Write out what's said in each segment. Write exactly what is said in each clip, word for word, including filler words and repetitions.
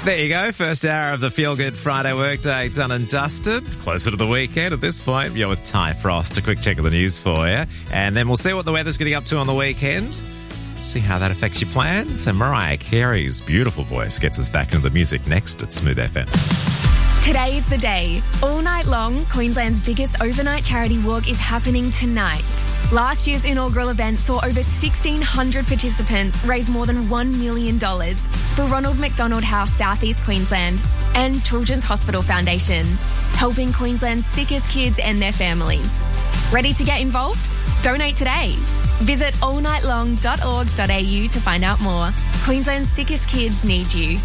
There you go. First hour of the Feel Good Friday workday done and dusted. Closer to the weekend at this point. You're with Ty Frost. A quick check of the news for you. And then we'll see what the weather's getting up to on the weekend. See how that affects your plans. And Mariah Carey's beautiful voice gets us back into the music next at Smooth F M. Today's the day. All night long, Queensland's biggest overnight charity walk is happening tonight. Last year's inaugural event saw over sixteen hundred participants raise more than one million dollars for Ronald McDonald House South East Queensland and Children's Hospital Foundation, helping Queensland's sickest kids and their families. Ready to get involved? Donate today. Visit all night long dot org dot a u to find out more. Queensland's sickest kids need you.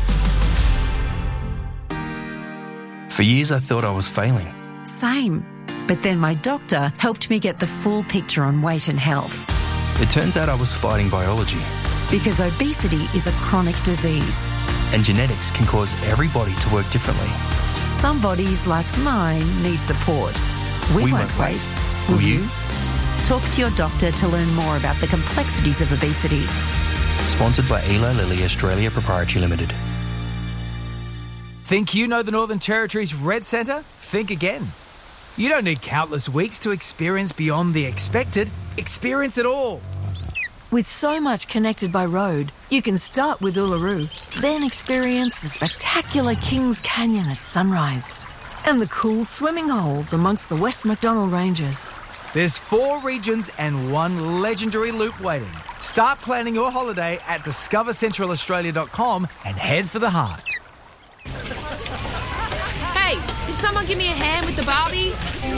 For years I thought I was failing. Same. But then my doctor helped me get the full picture on weight and health. It turns out I was fighting biology. Because obesity is a chronic disease. And genetics can cause everybody to work differently. Some bodies, like mine, need support. We, we won't, won't wait. wait. Will, Will you? you? Talk to your doctor to learn more about the complexities of obesity. Sponsored by Eli Lilly Australia Proprietary Limited. Think you know the Northern Territory's Red Centre? Think again. You don't need countless weeks to experience beyond the expected. Experience it all. With so much connected by road, you can start with Uluru, then experience the spectacular Kings Canyon at sunrise and the cool swimming holes amongst the West Macdonnell Ranges. There's four regions and one legendary loop waiting. Start planning your holiday at discover central australia dot com and head for the heart. Hey, can someone give me a hand with the Barbie?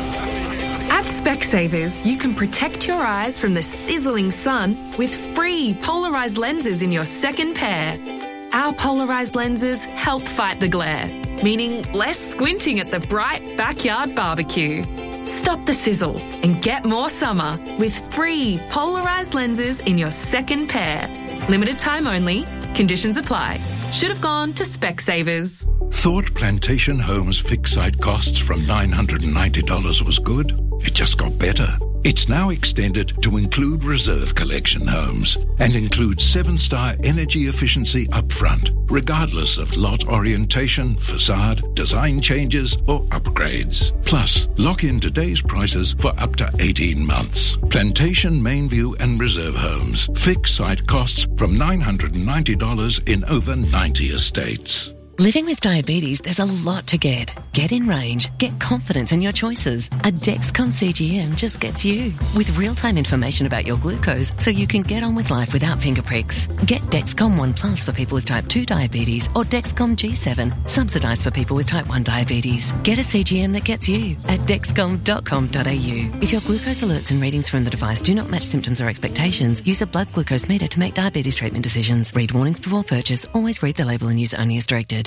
At Specsavers, you can protect your eyes from the sizzling sun with free polarised lenses in your second pair. Our polarised lenses help fight the glare, meaning less squinting at the bright backyard barbecue. Stop the sizzle and get more summer with free polarised lenses in your second pair. Limited time only. Conditions apply. Should have gone to Specsavers. Thought Plantation Homes fixed site costs from nine hundred ninety dollars was good? It just got better. It's now extended to include reserve collection homes and includes seven-star energy efficiency upfront, regardless of lot orientation, facade, design changes or upgrades. Plus, lock in today's prices for up to eighteen months. Plantation, Mainview and Reserve Homes. Fixed site costs from nine hundred ninety dollars in over ninety estates. Living with diabetes, there's a lot to get. Get in range. Get confidence in your choices. A Dexcom C G M just gets you. With real-time information about your glucose so you can get on with life without finger pricks. Get Dexcom One Plus for people with type two diabetes or Dexcom G seven, subsidised for people with type one diabetes. Get a C G M that gets you at dexcom dot com dot a u. If your glucose alerts and readings from the device do not match symptoms or expectations, use a blood glucose meter to make diabetes treatment decisions. Read warnings before purchase. Always read the label and use only as directed.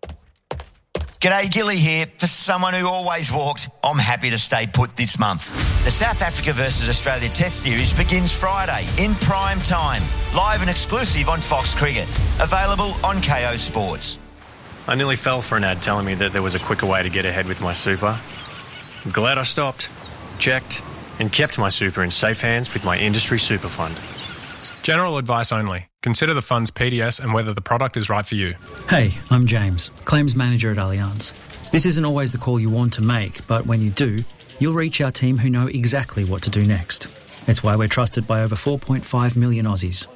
G'day, Gilly here. For someone who always walked, I'm happy to stay put this month. The South Africa versus Australia Test Series begins Friday in prime time, live and exclusive on Fox Cricket. Available on K O Sports. I nearly fell for an ad telling me that there was a quicker way to get ahead with my super. I'm glad I stopped, checked, and kept my super in safe hands with my industry super fund. General advice only. Consider the fund's P D S and whether the product is right for you. Hey, I'm James, Claims Manager at Allianz. This isn't always the call you want to make, but when you do, you'll reach our team who know exactly what to do next. It's why we're trusted by over four point five million Aussies.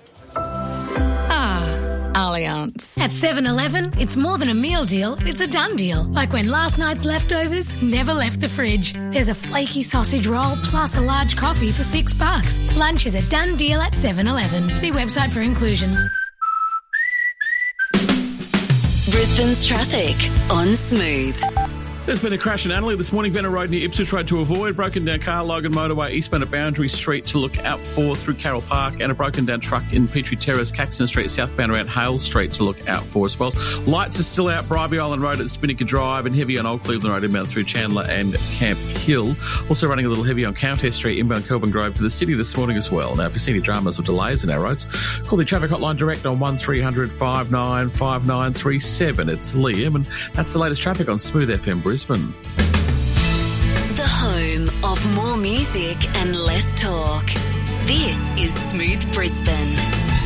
Allianz. At seven eleven, it's more than a meal deal, it's a done deal. Like when last night's leftovers never left the fridge. There's a flaky sausage roll plus a large coffee for six bucks. Lunch is a done deal at seven eleven. See website for inclusions. Brisbane's traffic on Smooth. There's been a crash in Annerley this morning. Benner Road near Ipswich Road to avoid. Broken down car, Logan Motorway, eastbound at Boundary Street to look out for through Carroll Park. And a broken down truck in Petrie Terrace, Caxton Street, southbound around Hale Street to look out for as well. Lights are still out, Bribie Island Road at Spinnaker Drive and heavy on Old Cleveland Road inbound through Chandler and Camp Hill. Also running a little heavy on Countess Street inbound Kelvin Grove to the city this morning as well. Now, if you see any dramas or delays in our roads, call the traffic hotline direct on one three hundred five nine five nine three seven. It's Liam, and that's the latest traffic on Smooth F M Brisbane. The home of more music and less talk. This is Smooth Brisbane.